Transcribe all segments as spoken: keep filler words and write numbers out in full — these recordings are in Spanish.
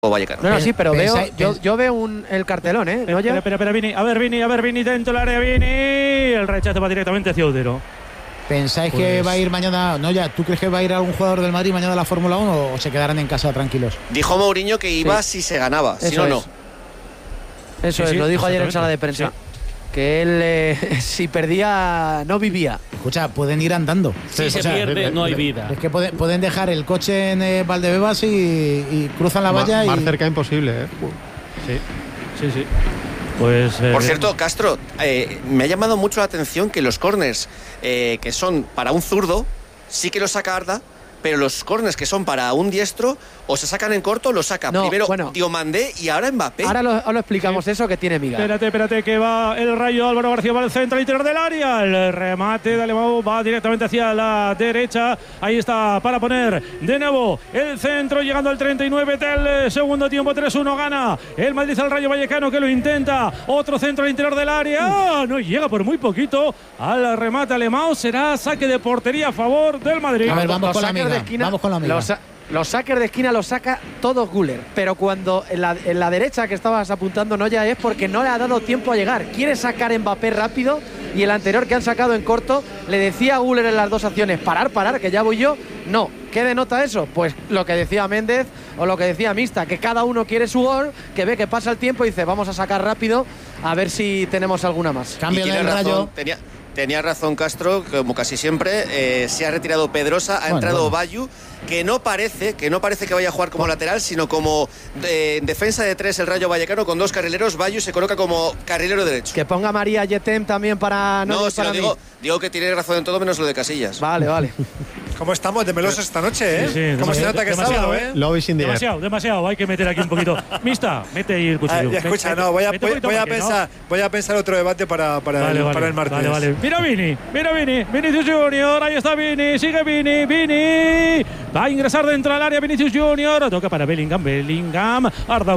Vallecano. No, no, sí, pero veo, yo, yo veo un, el cartelón, ¿eh? ¿Me oye? Espera, espera, espera, Vini. A ver, Vini, a ver, Vini dentro del área, Vini. El rechazo va directamente hacia Udero. ¿Pensáis Pues- que va a ir mañana? No, ya, ¿tú crees que va a ir algún jugador del Madrid mañana a la Fórmula uno o se quedarán en casa tranquilos? Dijo Mourinho que iba Sí. si se ganaba, si Eso no, es. no. Eso Sí, es, sí, lo dijo ayer en exactamente. sala de prensa. Que él, eh, si perdía, no vivía. Escucha, pueden ir andando. Si O se sea, pierde, no hay vida. Es que pueden, pueden dejar el coche en eh, Valdebebas y, y cruzan la valla. Más y cerca imposible, ¿eh? Sí, sí, sí. Pues. eh, Por cierto, Castro, eh, me ha llamado mucho la atención que los corners eh, que son para un zurdo, sí que los saca Arda, pero los corners que son para un diestro, o se sacan en corto o los saca No, primero bueno. Diomandé y ahora Mbappé. Ahora lo, ahora lo explicamos eso que tiene miga. Espérate, espérate, que va el Rayo. Álvaro García va al centro, al interior del área. El remate de Alemão va directamente hacia la derecha. Ahí está para poner de nuevo el centro, llegando al treinta y nueve del segundo tiempo. tres uno gana el Madrid al Rayo Vallecano, que lo intenta. Otro centro al interior del área. No llega por muy poquito al remate Alemão. Será saque de portería a favor del Madrid. A ver, vamos Los con la saques amiga. de esquina, Vamos con la amiga. Los, sa- los saques de esquina los saca todos Güler. Pero cuando en la, en la derecha que estabas apuntando no ya es porque no le ha dado tiempo a llegar. Quiere sacar Mbappé rápido y el anterior que han sacado en corto le decía a Güler en las dos acciones: parar, parar, que ya voy yo. No. ¿Qué denota eso? Pues lo que decía Méndez o lo que decía Mista, que cada uno quiere su gol, que ve que pasa el tiempo y dice vamos a sacar rápido a ver si tenemos alguna más. Y Cambio tiene del razón, Rayo. tenía, tenía razón Castro, como casi siempre, eh, se ha retirado Pedrosa, ha Bueno, entrado bueno. Bayu, que no parece, que no parece que vaya a jugar como lateral, sino como eh, en defensa de tres el Rayo Vallecano con dos carrileros. Bayu se coloca como carrilero derecho. Que ponga María Yetem también para No, es si para lo mí. digo, digo que tiene razón en todo menos lo de Casillas. Vale, vale. ¿Cómo estamos de melosos esta noche, eh? Sí, sí, ¿Cómo se demasiado, nota que es demasiado, sábado, ¿eh? eh? Lobby sin dinero. Demasiado, demasiado. Hay que meter aquí un poquito. Mista, mete ahí el Ah, cuchillo. ya, escucha, Mete- no, voy a, mete un voy, poquito voy a porque, ¿no? pensar, voy a pensar otro debate para, para, Vale, el, vale, para el martes. Vale, vale. Mira Vini, mira Vini, Vinicius Junior, ahí está Vini, sigue Vini, Vini. Va a ingresar dentro del área Vinicius Junior, toca para Bellingham, Bellingham, Arda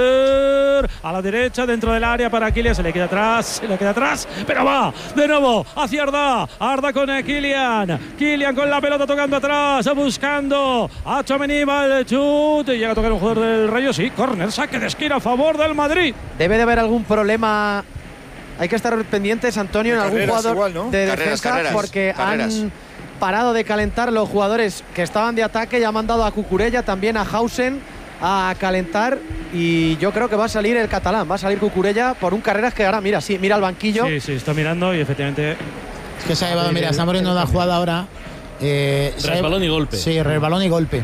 Güler, a la derecha dentro del área para Kylian, se le queda atrás, se le queda atrás, pero va de nuevo hacia Arda, Arda con Kylian, Kylian con la pelota tocando atrás, buscando a Tchouaméni, va el chute, llega a tocar un jugador del Rayo, sí, córner, saque de esquina a favor del Madrid. Debe de haber algún problema. Hay que estar pendientes, Antonio, en De algún carreras jugador igual, ¿no? de Carreras, defensa, carreras, porque carreras. han parado de calentar los jugadores que estaban de ataque y han mandado a Cucurella, también a Hausen, a calentar. Y yo creo que va a salir el catalán, va a salir Cucurella por un Carreras que ahora, mira, sí, mira el banquillo. Sí, sí, está mirando y efectivamente. Es que se ha llevado, mira, está poniendo una jugada ahora. Eh, se ha- Resbalón y golpe. Sí, resbalón y golpe.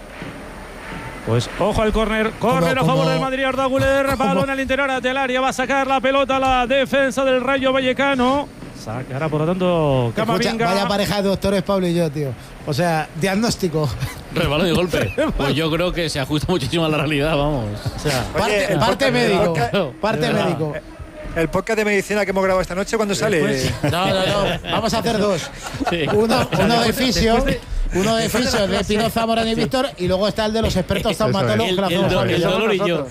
Pues ojo al córner, córner a como- favor del Madrid, Arda Güler, balón al interior del área, va a sacar la pelota a la defensa del Rayo Vallecano. Sacará por lo tanto Escucha, Camavinga. vaya pareja de doctores, Pablo y yo, tío. O sea, diagnóstico. Resbalón y golpe. Pues yo creo que se ajusta muchísimo a la realidad, vamos. O sea, Parte, el parte podcast- médico. el podcast- Parte de verdad. médico. El podcast de medicina que hemos grabado esta noche, ¿cuándo sale? No, no, no. Vamos a hacer dos. sí. Uno, uno de fisio, después de- uno de fisio de Pino Zamorano y Víctor, y luego está el de los expertos Eso es. traumatólogos El, que lo el, hacemos do- Pablo y el yo. dolor y yo.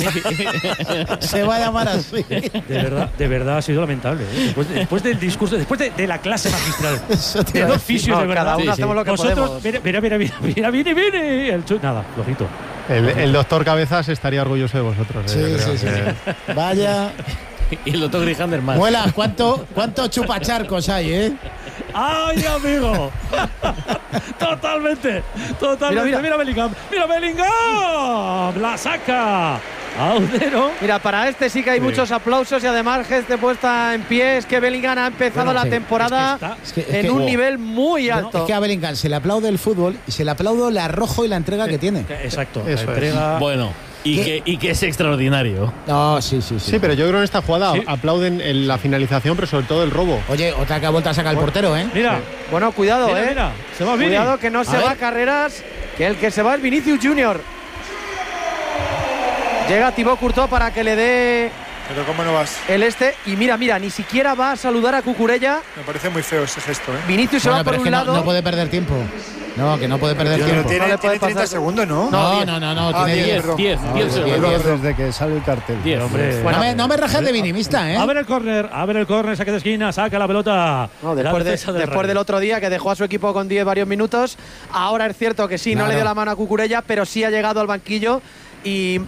Se va a llamar así. De verdad, de verdad ha sido lamentable. ¿eh? Después, de- después del discurso, después de, de la clase magistral. Eso te De iba a dos decir. fisios, No, de verdad. cada uno Sí, hacemos sí. lo que Vosotros, podemos. mira, mira, mira, mira, mira, Vini, Vini. El chu- nada, flojito. El, el doctor Cabezas estaría orgulloso de vosotros. Sí, eh, yo sí, sí, creo sí. que- Vaya. Y el doctor Grijander más. Muelas, ¿cuánto, cuánto chupacharcos hay, eh? ¡Ay, amigo! Totalmente, totalmente. Mira, Mira, mira. Bellingham, mira Bellingham. La saca a Udero. Mira, para este sí que hay Sí. muchos aplausos y además gente puesta en pie. Es que Bellingham ha empezado Bueno, la sí. temporada Es que está- Es que- es en que- un oh. nivel muy Es alto. que a Bellingham se le aplaude el fútbol y se le aplaudo el arrojo y la entrega que tiene. Exacto, Eso la es. entrega. Bueno, y ¿Qué? que, y que es extraordinario. No, sí, sí, sí. Sí, pero yo creo que en esta jugada Sí. aplauden en la finalización, pero sobre todo el robo. Oye, otra que ha vuelto a sacar el portero, ¿eh? Mira, Bueno, cuidado, mira, eh. mira, se va Vini. Cuidado que no se ver. va a Carreras, que el que se va es Vinicius Junior. Llega Thibaut Courtois para que le dé Pero ¿cómo no vas? el este. Y mira, mira, ni siquiera va a saludar a Cucurella. Me parece muy feo ese gesto, ¿eh? Vinicius se Bueno, va por pero es un que no, lado. no puede perder tiempo. No, que no puede perder Pero tiempo. tiene, No le puede tiene treinta pasar. segundos, ¿no? No, no, no, no, Ah, tiene diez, diez. perdón. diez, Ah, diez diez, segundos. perdón. desde que sale el cartel. diez, hombre. No me, no me rajes de vinimista, ¿eh? A ver el córner, a ver el córner, saque de esquina, saca la pelota. No, La después, de- defensa del después Rayo. del otro día que dejó a su equipo con diez varios minutos. Ahora es cierto que sí, no Claro. le dio la mano a Cucurella, pero sí ha llegado al banquillo. Y